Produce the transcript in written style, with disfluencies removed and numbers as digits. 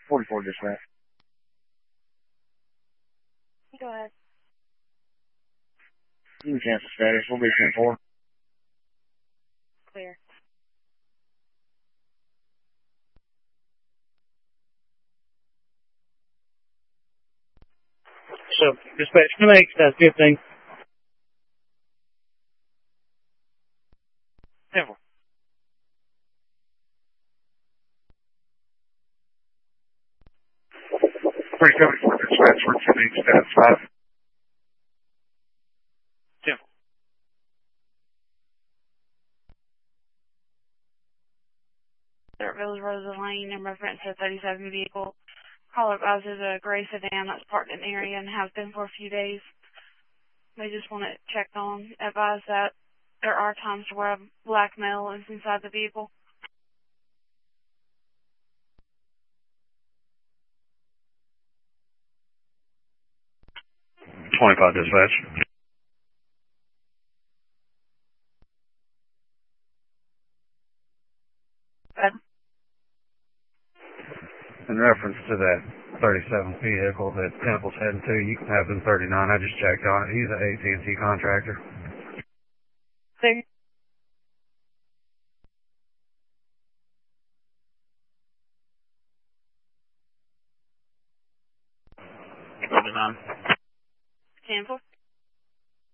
44 dispatch. Go ahead. You can cancel status. We'll be 10-4. Clear. So, dispatch, can I make that 15? 10-4. 374 dispatch. We're 10-8 status 5. 10-4. Village Rosa Lane in reference to a 37 vehicle. Caller advises a gray sedan that's parked in the area and has been for a few days. They just want it checked on. Advise that there are times where a black male is inside the vehicle. 25 dispatch. Good. In reference to that 37 vehicle that Temple's heading to, you can have them 39. I just checked on it. He's an AT&T contractor. Clear. $39. 10-4.